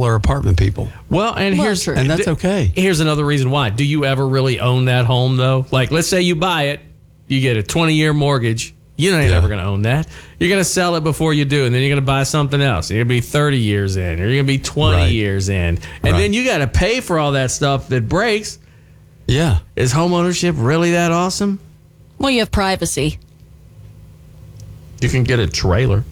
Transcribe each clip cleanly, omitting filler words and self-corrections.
people are apartment people. Well, and that's okay. Here's another reason why. Do you ever really own that home, though? Like, let's say you buy it, you get a 20-year mortgage. You ain't ever going to own that. You're going to sell it before you do, and then you're going to buy something else. You're going to be 30 years in, or you're going to be 20 years in. And then you got to pay for all that stuff that breaks. Yeah. Is homeownership really that awesome? Well, you have privacy. You can get a trailer.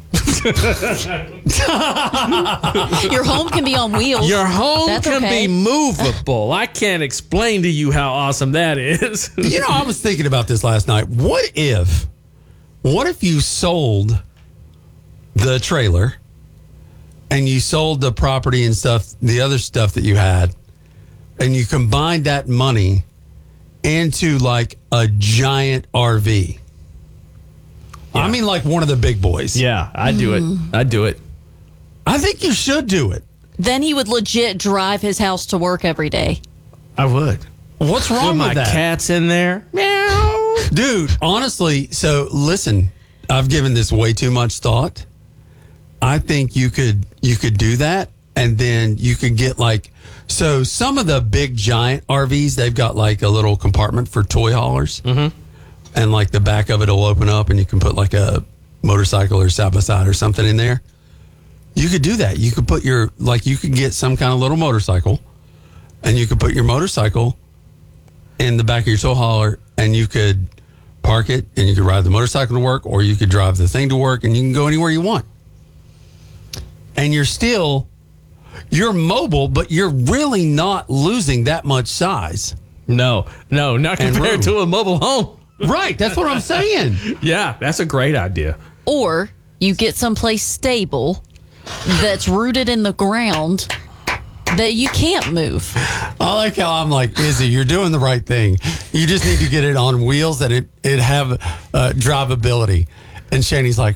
Your home can be on wheels. Your home That's can okay. be movable. I can't explain to you how awesome that is. I was thinking about this last night. What if you sold the trailer and you sold the property and stuff, the other stuff that you had, and you combined that money into like a giant RV? Yeah. I mean, like one of the big boys. Yeah, I'd do it. I'd do it. I think you should do it. Then he would legit drive his house to work every day. I would. What's wrong with my that? Cat's in there. Meow. Dude, honestly, so listen, I've given this way too much thought. I think you could do that, and then you could get so some of the big giant RVs, they've got like a little compartment for toy haulers. Mm-hmm. And like the back of it will open up and you can put like a motorcycle or side by side or something in there. You could do that. You could put you could get some kind of little motorcycle and you could put your motorcycle in the back of your tow hauler and you could park it and you could ride the motorcycle to work, or you could drive the thing to work, and you can go anywhere you want. And you're mobile, but you're really not losing that much size. No, not compared to a mobile home. Right, that's what I'm saying. Yeah, that's a great idea. Or you get someplace stable that's rooted in the ground that you can't move. I like how I'm like, Izzy, you're doing the right thing. You just need to get it on wheels that it have drivability. And Shani's like,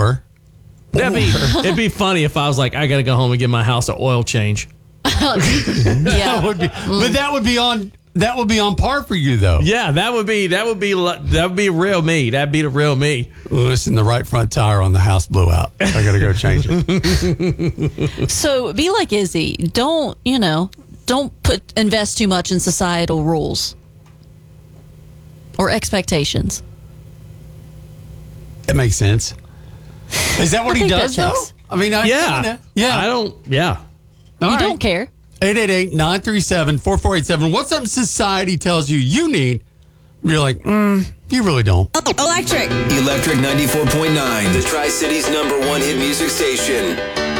it'd be funny if I was like, I got to go home and give my house an oil change. Yeah. But that would be on par for you, though. Yeah, that would be real me. That'd be the real me. Listen, the right front tire on the house blew out. I got to go change it. So be like Izzy. Don't invest too much in societal rules or expectations. It makes sense. Is that what he does, though? I mean, yeah. I don't. Yeah. You don't care. 888-937-4487. What's something society tells you need? You're like, you really don't. Electric 94.9, the Tri-City's #1 hit music station.